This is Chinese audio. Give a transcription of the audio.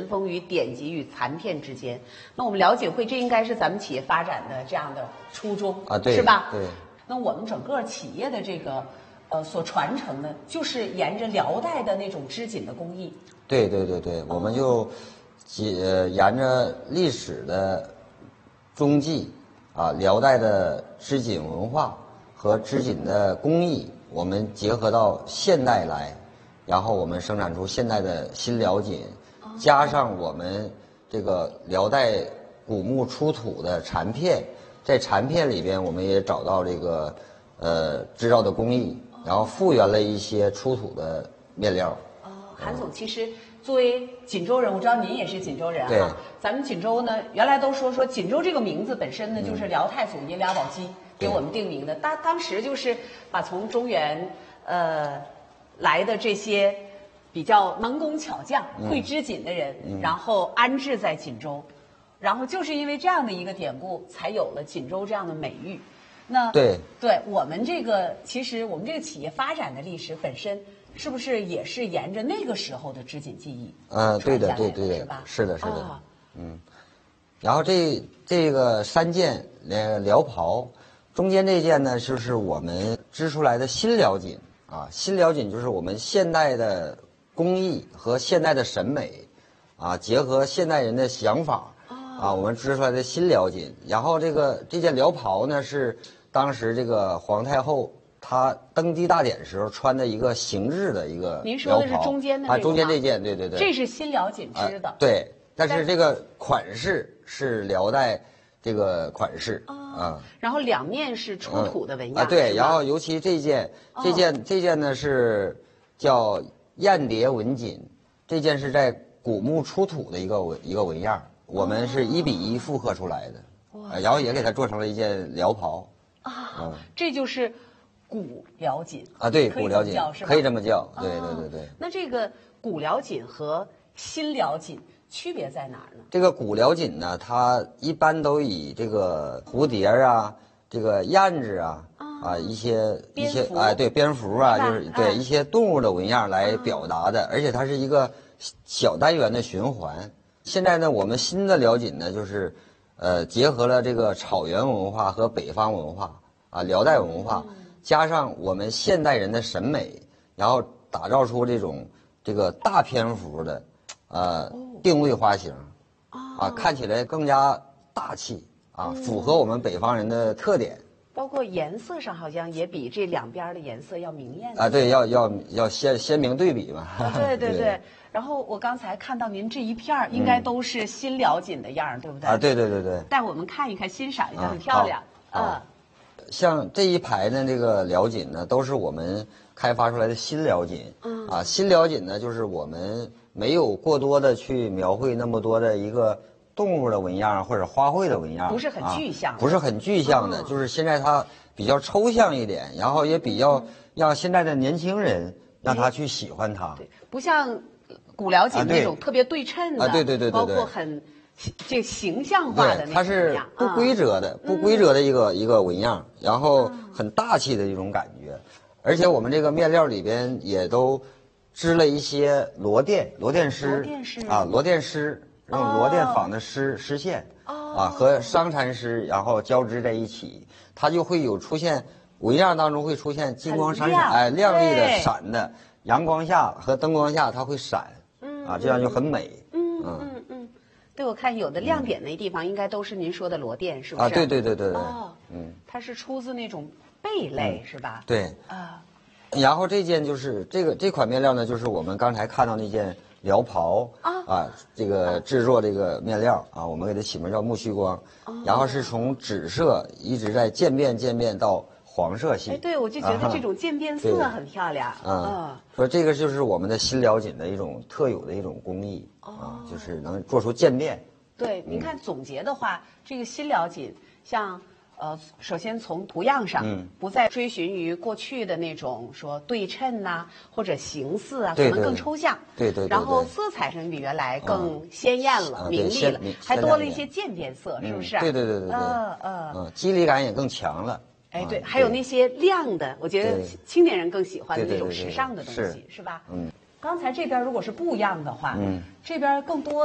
尘封于典籍与残片之间。那我们辽锦会，这应该是咱们企业发展的这样的初衷啊，对， 是吧？ 对。 那我们整个企业的这个所传承的，就是沿着辽代的那种织锦的工艺。 对对对对，我们就沿着历史的踪迹啊，辽代的织锦文化和织锦的工艺，我们结合到现代来，然后我们生产出现代的新辽锦，加上我们这个辽代古木出土的残片，在残片里边我们也找到这个制造的工艺，然后复原了一些出土的面料。 韩总，其实作为锦州人，我知道您也是锦州人啊。 对。 咱们锦州呢，原来都说锦州这个名字本身呢，就是辽太祖爷廖宝基给我们定名的。当时就是把从中原来的这些比较能工巧匠、会织锦的人，然后安置在锦州，然后就是因为这样的一个典故，才有了锦州这样的美誉。那对我们这个，其实我们这个企业发展的历史本身。是不是也是沿着那个时候的织锦技艺？ 对的，对对， 是吧？ 是的，是的，然后这个3件辽袍，中间这件呢，就是我们织出来的新辽锦啊。新辽锦就是我们现代的工艺和现代的审美啊，结合现代人的想法啊，我们织出来的新辽锦。然后这件辽袍呢，是当时这个皇太后。他登基大典时候穿的一个形制的一个辽袍。 您说的是中间的中间这件，对对对。 这是新辽锦织的。 对，但是这个款式是辽代这个款式啊。 然后两面是出土的纹样。 对，然后尤其这件呢是叫燕蝶纹锦，这件是在古墓出土的一个纹样，我们是1比1复刻出来的，然后也给它做成了一件辽袍。 这就是。古辽锦啊，对，古辽锦可以这么叫，对。 那这个古辽锦和新辽锦区别在哪儿呢？ 这个古辽锦呢，它一般都以这个蝴蝶啊、这个燕子啊一些对蝙蝠啊，就是对一些动物的纹样来表达的，而且它是一个小单元的循环。现在呢，我们新的辽锦呢，就是结合了这个草原文化和北方文化啊，辽代文化。加上我们现代人的审美，然后打造出这个大篇幅的，定位花型，看起来更加大气啊，符合我们北方人的特点。 包括颜色上好像也比这两边的颜色要明艳啊，对，要鲜明对比嘛。 对。然后我刚才看到您这一片应该都是新辽锦的样，对不对？ 啊，对。 带我们看一看，欣赏一下，很漂亮。 像这一排呢，这个辽锦呢，都是我们开发出来的新辽锦。新辽锦呢，就是我们没有过多的去描绘那么多的一个动物的纹样或者花卉的纹样， 不是很具象， 不是很具象的，就是现在它比较抽象一点，然后也比较让现在的年轻人让他去喜欢它。 对，不像古辽锦那种特别对称的， 对， 包括很。这形象化的那种它是不规则的一个纹样，然后很大气的一种感觉，而且我们这个面料里边也都织了一些螺钿丝螺钿丝用螺钿纺的丝线和商蚕丝然后交织在一起，它就会出现纹样当中会出现金光闪闪亮丽的闪的，阳光下和灯光下它会闪这样就很美。 对，我看有的亮点的地方应该都是您说的螺钿，是不是？ 对。 它是出自那种贝类，是吧？ 对。然后这件就是这款面料呢，就是我们刚才看到那件辽袍这个制作这个面料我们给它起名叫木须光，然后是从紫色一直在渐变到黄色系。 对，我就觉得这种渐变色很漂亮。 说这个就是我们的新辽锦的一种特有的一种工艺就是能做出渐变。 对，您看总结的话，这个新辽锦像首先从图样上，不再追寻于过去的那种说对称或者形似可能更抽象。 对。 然后色彩上比原来更鲜艳了、明丽了，还多了一些渐变色，是不是？ 对。肌理感也更强了。 对，还有那些亮的，我觉得青年人更喜欢的那种时尚的东西，是吧？刚才这边如果是布样的话，这边更多。